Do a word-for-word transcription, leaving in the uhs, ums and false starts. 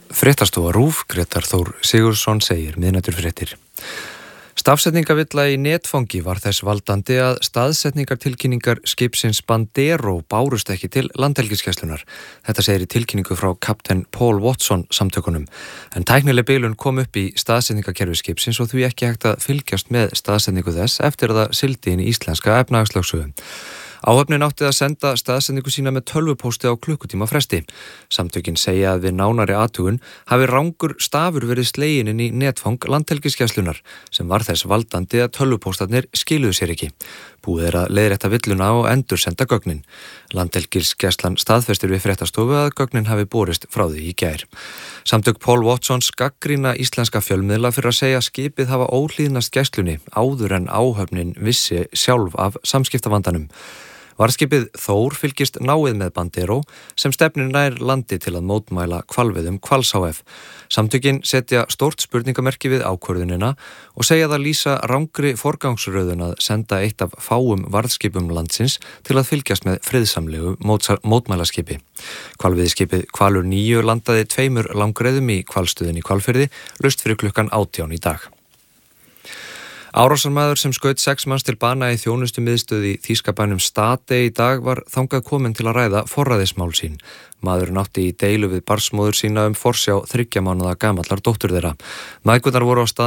Fréttastofa RÚV, Grétar Þór Sigurðsson segir miðnæturfréttir. Stafsetningavilla í netfangi var þess valdandi að staðsetningartilkynningar skipsins Bandero bárust ekki til Landhelgisgæslunnar. Þetta segir í tilkynningu frá kaptein Paul Watson samtökunum. En tæknileg bilun kom upp í staðsetningakerfi skipsins og því ekki hægt að fylgjast með staðsetningu þess eftir að það sigldi inn í íslenska efnahagslögsögu. Áhöfnin átti að senda staðsendingu sína með tölvupósti á klukkutíma fresti. Samtökin segja að við nánari athugun hafi rangur stafur verið sleginn inn í netfang Landhelgisgæslunnar sem var þess valdandi að tölvupóstarnir skiluðu sér ekki. Búið er að leiðrétta villuna og endursenda gögnin. Landhelgisgæslan staðfestir við fréttastofu að gögnin hafi borist frá því í gær. Samtök Paul Watsons gagnrýna íslenska fjölmiðla fyrir að segja skipið hafa óhlýðnast gæslunni áður en áhöfnin vissi sjálf af samskiptavandanum. Varðskipið Þór fylgist náið með Bandero sem stefnir nær landi til að mótmæla hvalveiðum Hvals H F. Samtökin setja stórt spurningamerki við ákvörðunina og segja það lýsa rangri forgangsröðun að senda eitt af fáum varðskipum landsins til að fylgjast með friðsamlegu mótmælaskipi. Hvalveiðiskipið Hvalur níu landaði tveimur langreiðum í hvalstöðinni í Hvalfirði laust fyrir klukkan átján í dag. Árásarmaður sem skaut sex manns til bana í þjónustu miðstöð í þýska bænum Stade í dag var þangað kominn til að ræða forræðismál sín. Maðurinn átti í deilu við barnsmóður sína um forsjá þriggja mánaða gamallar dóttur þeirra. Mæðgurnar voru á staðnum